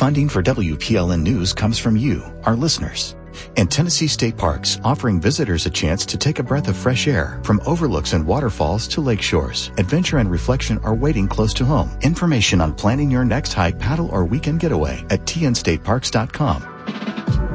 Funding for WPLN News comes from you, our listeners. And Tennessee State Parks, offering visitors a chance to take a breath of fresh air. From overlooks and waterfalls to lake shores, adventure and reflection are waiting close to home. Information on planning your next hike, paddle, or weekend getaway at tnstateparks.com.